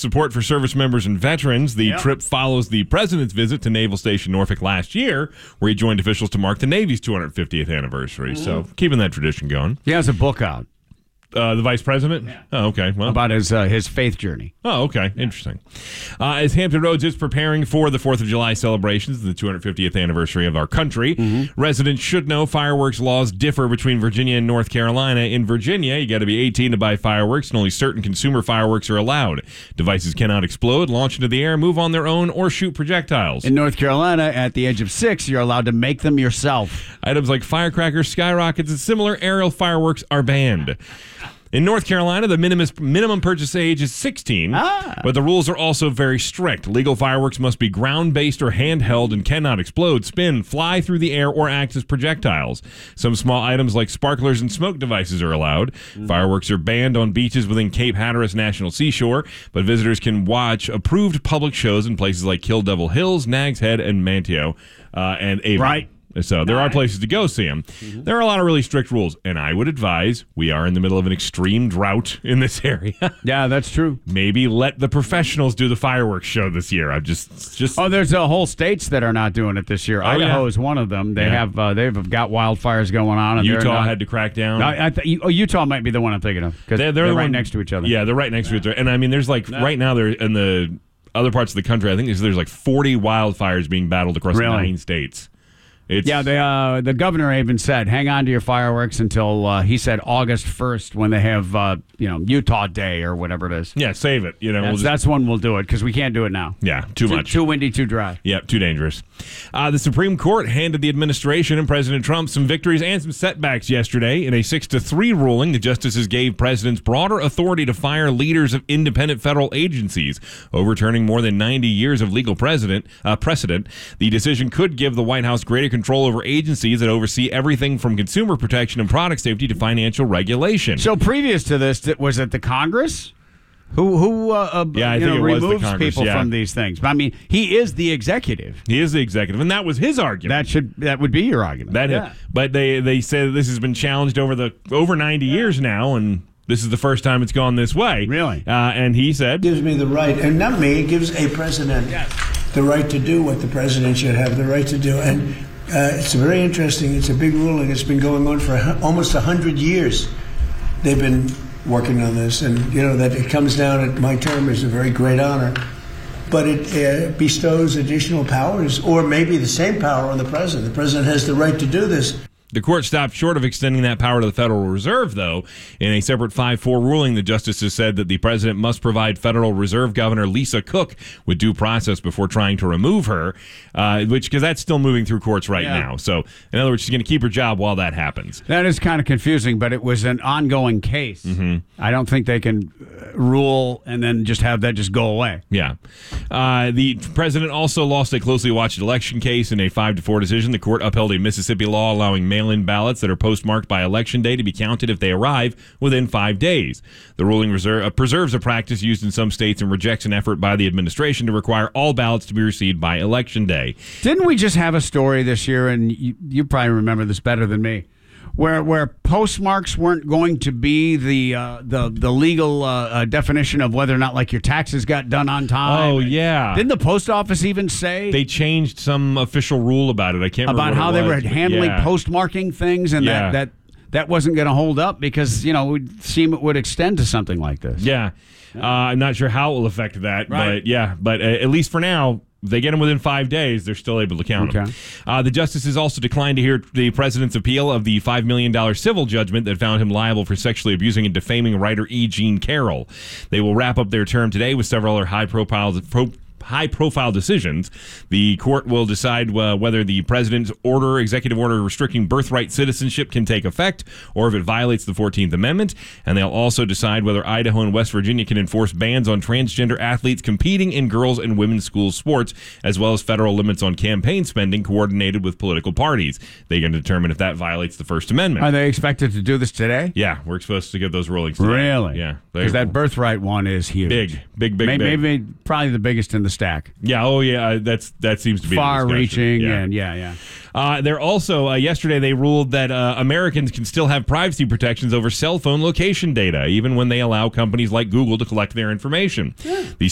support for service members and veterans. The trip follows the president's visit to Naval Station Norfolk last year, where he joined officials to mark the Navy's 250th anniversary. So keeping that tradition going. He has a book out. The vice president? Yeah. Oh, okay. Well, about his faith journey. Oh, okay. Interesting. As Hampton Roads is preparing for the 4th of July celebrations, the 250th anniversary of our country, residents should know fireworks laws differ between Virginia and North Carolina. In Virginia, you got to be 18 to buy fireworks, and only certain consumer fireworks are allowed. Devices cannot explode, launch into the air, move on their own, or shoot projectiles. In North Carolina, at the age of 6, you're allowed to make them yourself. Items like firecrackers, skyrockets, and similar aerial fireworks are banned. In North Carolina, the minimum purchase age is 16, but the rules are also very strict. Legal fireworks must be ground-based or handheld and cannot explode, spin, fly through the air, or act as projectiles. Some small items like sparklers and smoke devices are allowed. Fireworks are banned on beaches within Cape Hatteras National Seashore, but visitors can watch approved public shows in places like Kill Devil Hills, Nag's Head, and Manteo, and Avon. Right. So there are places to go see them. There are a lot of really strict rules, and I would advise we are in the middle of an extreme drought in this area. Yeah, that's true. Maybe let the professionals do the fireworks show this year. I'm just. Oh, there's a whole states that are not doing it this year. Idaho is one of them. They have they've got wildfires going on. And Utah had to crack down. Utah might be the one I'm thinking of because they're right next to each other. Yeah, they're right next to each other. And I mean, there's right now they're in the other parts of the country. I think there's like 40 wildfires being battled across 9 states. The governor even said, hang on to your fireworks until, he said, August 1st when they have, Utah Day or whatever it is. Yeah, save it. That's when we'll do it because we can't do it now. Yeah, too much. Too windy, too dry. Yeah, too dangerous. The Supreme Court handed the administration and President Trump some victories and some setbacks yesterday. In a 6-3 ruling, the justices gave presidents broader authority to fire leaders of independent federal agencies, overturning more than 90 years of legal precedent. The decision could give the White House greater control over agencies that oversee everything from consumer protection and product safety to financial regulation. So previous to this, was it the Congress who removes people from these things? I mean, he is the executive. He is the executive, and that was his argument. That would be your argument. But they say this has been challenged over 90 years now, and this is the first time it's gone this way. Really? And he said, gives me the right, and not me, it gives a president the right to do what the president should have the right to do. And it's very interesting. It's a big ruling. It's been going on for almost 100 years. They've been working on this, and that it comes down at my term is a very great honor. But it bestows additional powers, or maybe the same power, on the president. The president has the right to do this. The court stopped short of extending that power to the Federal Reserve, though. In a separate 5-4 ruling, the justices said that the president must provide Federal Reserve Governor Lisa Cook with due process before trying to remove her, because that's still moving through courts right now. So, in other words, she's going to keep her job while that happens. That is kind of confusing, but it was an ongoing case. I don't think they can rule and then just have that just go away. Yeah. The president also lost a closely watched election case in a 5-4 decision. The court upheld a Mississippi law allowing mail-in ballots that are postmarked by Election Day to be counted if they arrive within 5 days. The ruling preserves a practice used in some states and rejects an effort by the administration to require all ballots to be received by Election Day. Didn't we just have a story this year, and you probably remember this better than me, where postmarks weren't going to be the legal definition of whether or not like your taxes got done on time? Oh, yeah. Didn't the post office even say they changed some official rule about it? I can't remember about how they were handling postmarking things, and that wasn't going to hold up because it would seem it would extend to something like this. Yeah, I'm not sure how it will affect that, but at least for now. If they get them within 5 days, they're still able to count them. The justices also declined to hear the president's appeal of the $5 million civil judgment that found him liable for sexually abusing and defaming writer E. Jean Carroll. They will wrap up their term today with several other high-profile decisions. The court will decide whether the president's executive order restricting birthright citizenship can take effect or if it violates the 14th Amendment. And they'll also decide whether Idaho and West Virginia can enforce bans on transgender athletes competing in girls' and women's school sports, as well as federal limits on campaign spending coordinated with political parties. They can determine if that violates the First Amendment. Are they expected to do this today? Yeah, we're supposed to get those rulings today. Really? Yeah. Because that birthright one is huge. Big. Maybe probably the biggest in the stack. Yeah, that seems to be far-reaching, and they're also, yesterday they ruled that Americans can still have privacy protections over cell phone location data, even when they allow companies like Google to collect their information. The